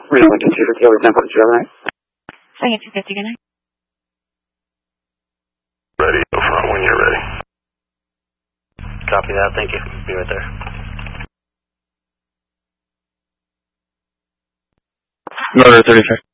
Real Lincoln 2 Taylor Temple, did you have a night? Swing at 250, good night. Ready, go front when you're ready. Copy that, thank you. Be right there. Northern 35.